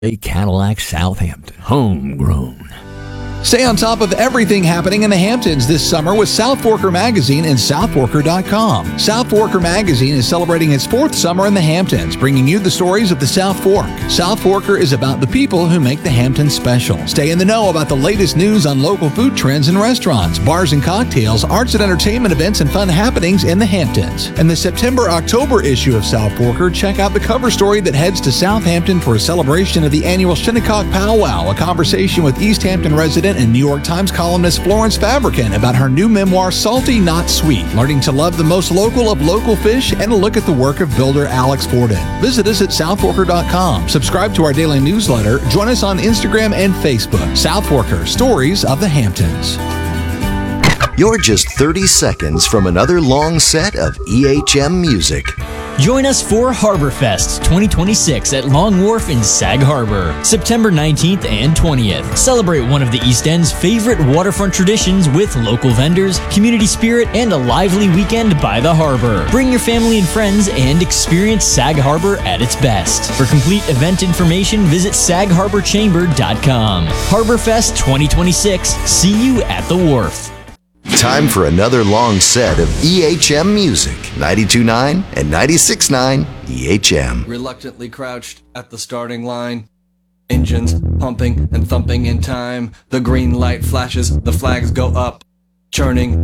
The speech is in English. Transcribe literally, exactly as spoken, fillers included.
A Cadillac Southampton, homegrown. Stay on top of everything happening in the Hamptons this summer with South Forker Magazine and south forker dot com. South Forker Magazine is celebrating its fourth summer in the Hamptons, bringing you the stories of the South Fork. South Forker is about the people who make the Hamptons special. Stay in the know about the latest news on local food trends and restaurants, bars and cocktails, arts and entertainment events, and fun happenings in the Hamptons. In the September-October issue of South Forker, check out the cover story that heads to Southampton for a celebration of the annual Shinnecock Powwow, a conversation with East Hampton resident and New York Times columnist Florence Fabricant about her new memoir, Salty Not Sweet, learning to love the most local of local fish, and a look at the work of builder Alex Forden. Visit us at south forker dot com. Subscribe to our daily newsletter. Join us on Instagram and Facebook. South Forker, Stories of the Hamptons. You're just thirty seconds from another long set of E H M music. Join us for HarborFest twenty twenty-six at Long Wharf in Sag Harbor, September nineteenth and twentieth. Celebrate one of the East End's favorite waterfront traditions with local vendors, community spirit, and a lively weekend by the harbor. Bring your family and friends and experience Sag Harbor at its best. For complete event information, visit sag harbor chamber dot com. HarborFest twenty twenty-six. See you at the wharf. Time for another long set of E H M music. ninety-two point nine and ninety-six point nine E H M. Reluctantly crouched at the starting line. Engines pumping and thumping in time. The green light flashes, the flags go up. Churning